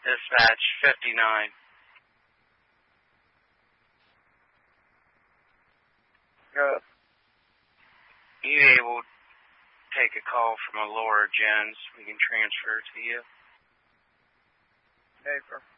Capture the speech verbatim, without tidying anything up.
Dispatch fifty-nine. Good. You able to take a call from a Laura Jones? We can transfer to you. Paper.